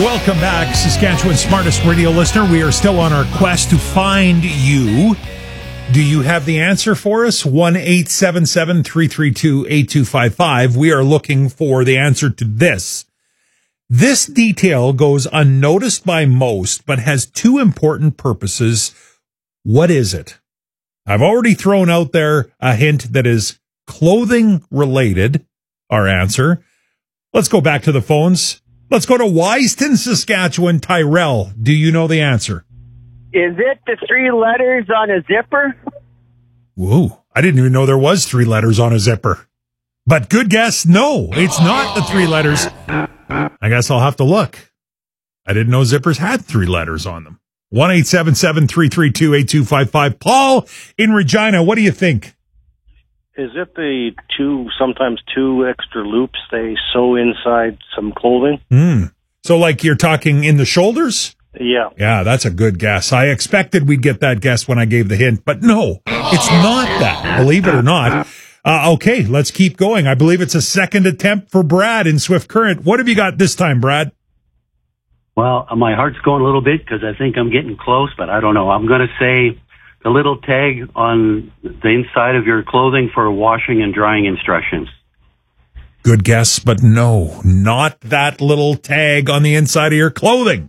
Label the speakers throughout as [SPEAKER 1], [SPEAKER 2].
[SPEAKER 1] Welcome back, Saskatchewan's smartest radio listener. We are still on our quest to find you. Do you have the answer for us? 1-877-332-8255. We are looking for the answer to this. This detail goes unnoticed by most, but has two important purposes. What is it? I've already thrown out there a hint that is clothing related, our answer. Let's go back to the phones. Let's go to Wiseton, Saskatchewan. Tyrell, do you know the answer?
[SPEAKER 2] Is it the three letters on a zipper?
[SPEAKER 1] Whoa, I didn't even know there was three letters on a zipper. But good guess. No, it's not the three letters. I guess I'll have to look. I didn't know zippers had three letters on them. 1-877-332-8255. Paul in Regina, what do you think?
[SPEAKER 3] Is it the sometimes two extra loops they sew inside some clothing?
[SPEAKER 1] So like you're talking in the shoulders?
[SPEAKER 3] Yeah.
[SPEAKER 1] Yeah, that's a good guess. I expected we'd get that guess when I gave the hint, but no, it's not that, believe it or not. Okay, let's keep going. I believe it's a second attempt for Brad in Swift Current. What have you got this time, Brad?
[SPEAKER 4] Well, my heart's going a little bit because I think I'm getting close, but I don't know. I'm going to say the little tag on the inside of your clothing for washing and drying instructions.
[SPEAKER 1] Good guess, but no, not that little tag on the inside of your clothing.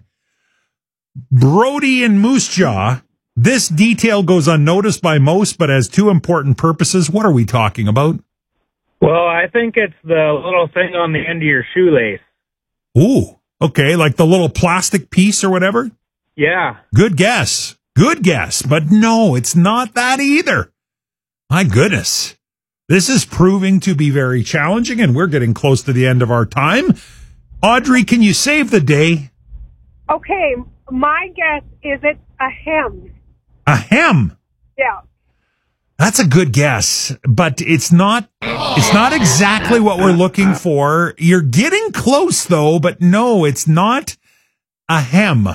[SPEAKER 1] Brody in Moose Jaw, this detail goes unnoticed by most, but has two important purposes. What are we talking about?
[SPEAKER 5] Well, I think it's the little thing on the end of your shoelace.
[SPEAKER 1] Ooh, okay, like the little plastic piece or whatever?
[SPEAKER 5] Yeah.
[SPEAKER 1] Good guess. Good guess, but no, it's not that either. My goodness. This is proving to be very challenging, and we're getting close to the end of our time. Audrey, can you save the day?
[SPEAKER 6] Okay, my guess is it's a hem.
[SPEAKER 1] A hem?
[SPEAKER 6] Yeah.
[SPEAKER 1] That's a good guess, but it's not exactly what we're looking for. You're getting close, though, but no, it's not a hem.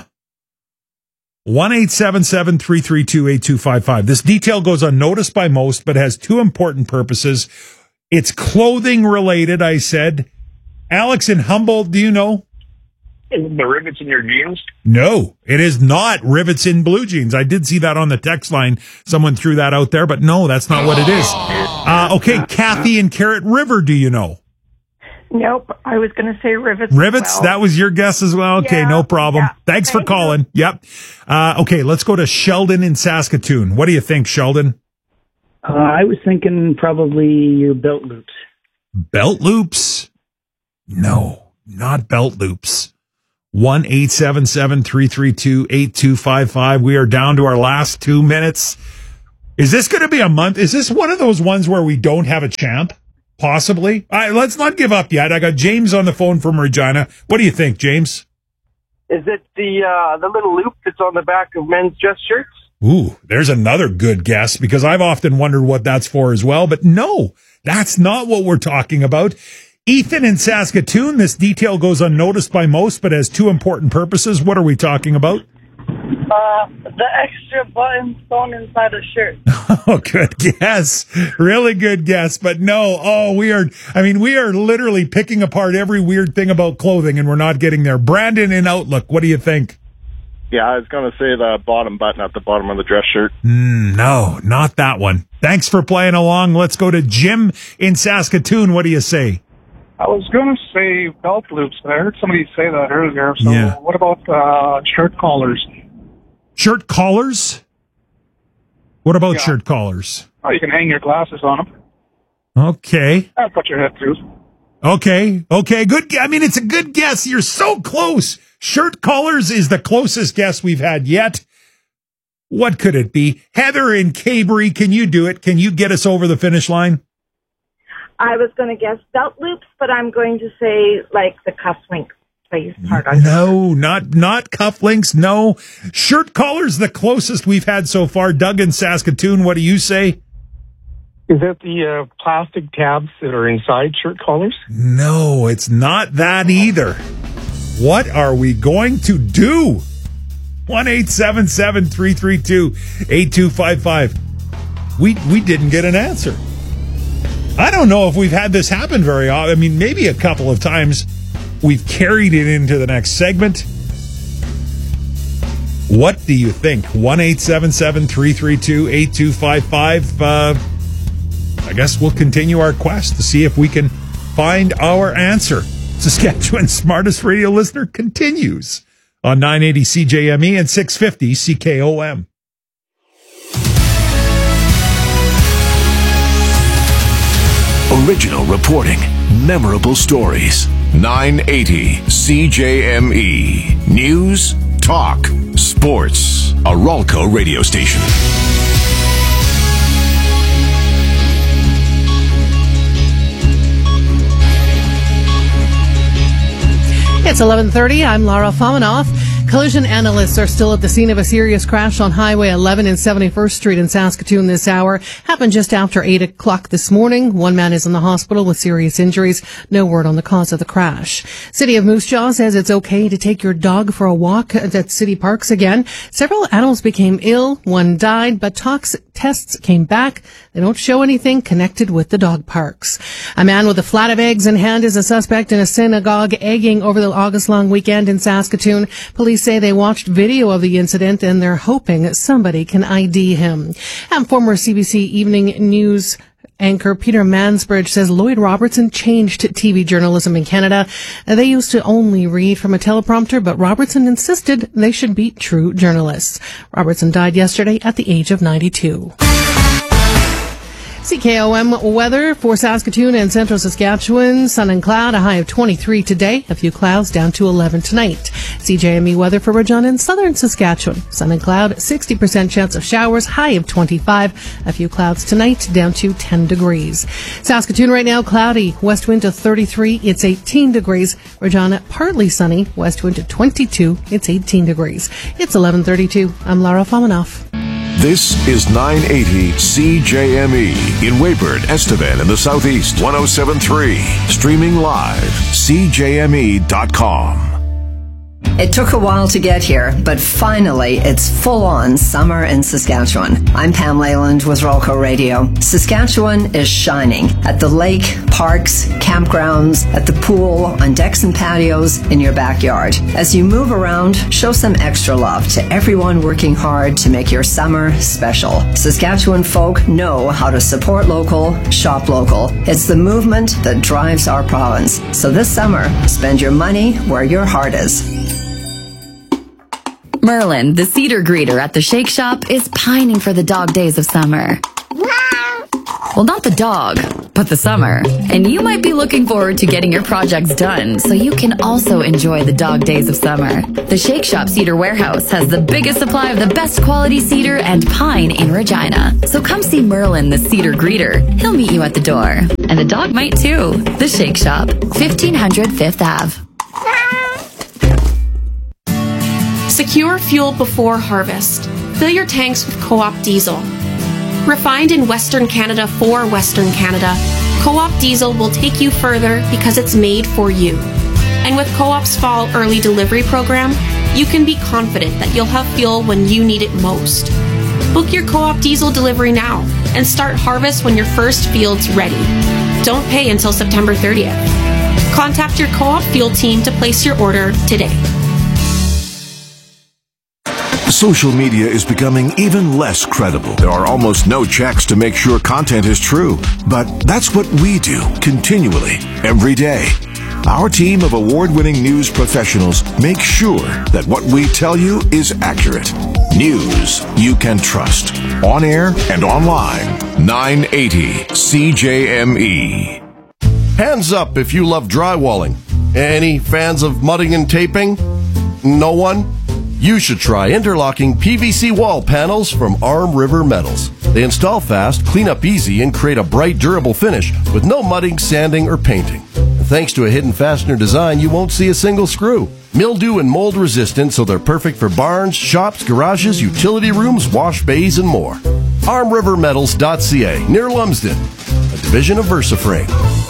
[SPEAKER 1] 1-877-332-8255. This detail goes unnoticed by most, but has two important purposes. It's clothing related, I said. Alex in Humboldt, do you know?
[SPEAKER 7] The rivets in your jeans?
[SPEAKER 1] No, it is not rivets in blue jeans. I did see that on the text line. Someone threw that out there, but no, that's not what it is. Okay, Kathy in Carrot River, do you know?
[SPEAKER 8] Nope, I was going to say rivets.
[SPEAKER 1] Rivets, that was your guess as well? Okay, no problem.
[SPEAKER 8] Yeah.
[SPEAKER 1] Thanks for calling. Yep. Okay, let's go to Sheldon in Saskatoon. What do you think, Sheldon?
[SPEAKER 9] I was thinking probably your belt loops.
[SPEAKER 1] Belt loops? No, not belt loops. 1-877-332-8255. We are down to our last 2 minutes. Is this going to be a month? Is this one of those ones where we don't have a champ? Possibly. All right, let's not give up yet. I got James on the phone from Regina. What do you think, James?
[SPEAKER 2] Is it the little loop that's on the back of men's dress shirts?
[SPEAKER 1] Ooh, there's another good guess because I've often wondered what that's for as well. But no, that's not what we're talking about. Ethan in Saskatoon, this detail goes unnoticed by most, but has two important purposes. What are we talking about?
[SPEAKER 10] The extra button sewn inside a shirt.
[SPEAKER 1] Oh, good guess. Really good guess. But no, we are literally picking apart every weird thing about clothing and we're not getting there. Brandon in Outlook, what do you think?
[SPEAKER 7] Yeah, I was going to say the bottom button at the bottom of the dress shirt.
[SPEAKER 1] No, not that one. Thanks for playing along. Let's go to Jim in Saskatoon. What do you say?
[SPEAKER 11] I was going to say belt loops, but I heard somebody say that earlier. So What about shirt collars?
[SPEAKER 1] Shirt collars? What about shirt collars?
[SPEAKER 11] Oh, you can hang your glasses on them.
[SPEAKER 1] Okay.
[SPEAKER 11] I'll put your head through.
[SPEAKER 1] Okay. Good. I mean, it's a good guess. You're so close. Shirt collars is the closest guess we've had yet. What could it be? Heather in Cabry, can you do it? Can you get us over the finish line?
[SPEAKER 8] I was going to guess belt loops, but I'm going to say like the cufflink place part on
[SPEAKER 1] No, not cufflinks. No. Shirt collars, the closest we've had so far. Doug in Saskatoon, what do you say?
[SPEAKER 12] Is that the plastic tabs that are inside shirt collars?
[SPEAKER 1] No, it's not that either. What are we going to do? 1-877-332-8255. We didn't get an answer. I don't know if we've had this happen very often. I mean, maybe a couple of times. We've carried it into the next segment. What do you think? 1-877-332-8255. I guess we'll continue our quest to see if we can find our answer. Saskatchewan's smartest radio listener continues on 980 CJME and 650 CKOM.
[SPEAKER 13] Original reporting, memorable stories. 980 CJME. News, talk, sports. A Ralco radio station.
[SPEAKER 14] It's 11:30. I'm Laura Famanoff. Collision analysts are still at the scene of a serious crash on Highway 11 and 71st Street in Saskatoon this hour. Happened just after 8 o'clock this morning. One man is in the hospital with serious injuries. No word on the cause of the crash. City of Moose Jaw says it's okay to take your dog for a walk at city parks again. Several animals became ill. One died, but tests came back. They don't show anything connected with the dog parks. A man with a flat of eggs in hand is a suspect in a synagogue egging over the August long weekend in Saskatoon. Police say they watched video of the incident and they're hoping that somebody can ID him. And former CBC Evening News anchor Peter Mansbridge says Lloyd Robertson changed TV journalism in Canada. They used to only read from a teleprompter, but Robertson insisted they should be true journalists. Robertson died yesterday at the age of 92. CKOM weather for Saskatoon and central Saskatchewan. Sun and cloud, a high of 23 today. A few clouds down to 11 tonight. CJME weather for Regina and southern Saskatchewan. Sun and cloud, 60% chance of showers, high of 25. A few clouds tonight, down to 10 degrees. Saskatoon right now, cloudy. West wind to 33. It's 18 degrees. Regina, partly sunny. West wind to 22. It's 18 degrees. It's 11:32. I'm Laura Famanoff.
[SPEAKER 13] This is 980 CJME in Weyburn, Estevan in the Southeast, 107.3. Streaming live, CJME.com.
[SPEAKER 15] It took a while to get here, but finally it's full-on summer in Saskatchewan. I'm Pam Leyland with Ralco Radio. Saskatchewan is shining at the lake, parks, campgrounds, at the pool, on decks and patios, in your backyard. As you move around, show some extra love to everyone working hard to make your summer special. Saskatchewan folk know how to support local, shop local. It's the movement that drives our province. So this summer, spend your money where your heart is.
[SPEAKER 16] Merlin, the cedar greeter at the Shake Shop, is pining for the dog days of summer. Well, not the dog, but the summer. And you might be looking forward to getting your projects done so you can also enjoy the dog days of summer. The Shake Shop Cedar Warehouse has the biggest supply of the best quality cedar and pine in Regina. So come see Merlin, the cedar greeter. He'll meet you at the door. And the dog might too. The Shake Shop, 1500 Fifth Ave.
[SPEAKER 17] Secure fuel before harvest. Fill your tanks with Co-op diesel. Refined in Western Canada for Western Canada, Co-op diesel will take you further because it's made for you. And with Co-op's fall early delivery program, you can be confident that you'll have fuel when you need it most. Book your Co-op diesel delivery now and start harvest when your first field's ready. Don't pay until September 30th. Contact your Co-op fuel team to place your order today.
[SPEAKER 13] Social media is becoming even less credible. There are almost no checks to make sure content is true. But that's what we do continually, every day. Our team of award-winning news professionals make sure that what we tell you is accurate. News you can trust. On air and online. 980 CJME.
[SPEAKER 18] Hands up if you love drywalling. Any fans of mudding and taping? No one? You should try interlocking PVC wall panels from Arm River Metals. They install fast, clean up easy, and create a bright, durable finish with no mudding, sanding, or painting. And thanks to a hidden fastener design, you won't see a single screw. Mildew and mold resistant, so they're perfect for barns, shops, garages, utility rooms, wash bays, and more. ArmRiverMetals.ca, near Lumsden, a division of VersaFrame.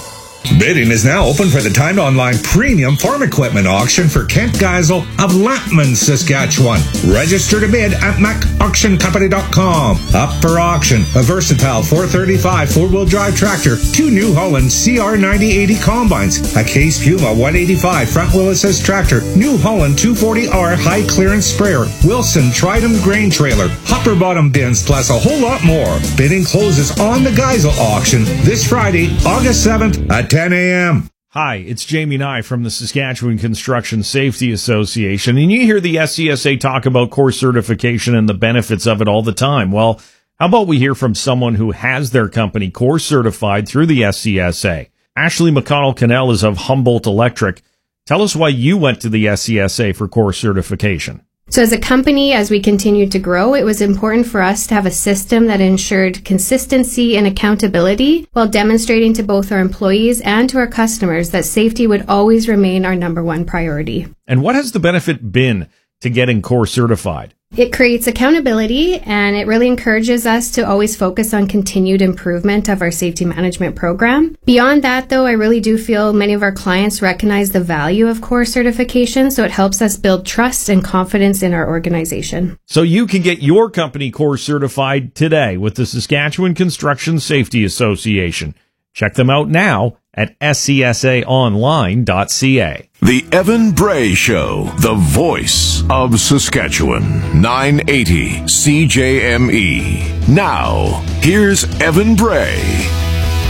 [SPEAKER 19] Bidding is now open for the timed online premium farm equipment auction for Kent Geisel of Lampman, Saskatchewan. Register to bid at macauctioncompany.com. Up for auction, a versatile 435 four-wheel drive tractor, 2 New Holland CR9080 combines, a Case Puma 185 front-wheel assist tractor, New Holland 240R high clearance sprayer, Wilson Trident grain trailer, hopper bottom bins, plus a whole lot more. Bidding closes on the Geisel auction this Friday, August 7th at 10 a.m.
[SPEAKER 20] Hi, it's Jamie Nye from the Saskatchewan Construction Safety Association, and you hear the SCSA talk about course certification and the benefits of it all the time. Well, how about we hear from someone who has their company course certified through the SCSA? Ashley McConnell-Cannell is of Humboldt Electric. Tell us why you went to the SCSA for course certification.
[SPEAKER 21] So as a company, as we continued to grow, it was important for us to have a system that ensured consistency and accountability while demonstrating to both our employees and to our customers that safety would always remain our number one priority.
[SPEAKER 20] And what has the benefit been to getting course certified?
[SPEAKER 21] It creates accountability, and it really encourages us to always focus on continued improvement of our safety management program. Beyond that, though, I really do feel many of our clients recognize the value of course certification, so it helps us build trust and confidence in our organization.
[SPEAKER 20] So you can get your company course certified today with the Saskatchewan Construction Safety Association. Check them out now at scsaonline.ca.
[SPEAKER 13] The Evan Bray Show, the voice of Saskatchewan, 980 CJME. Now, here's Evan Bray.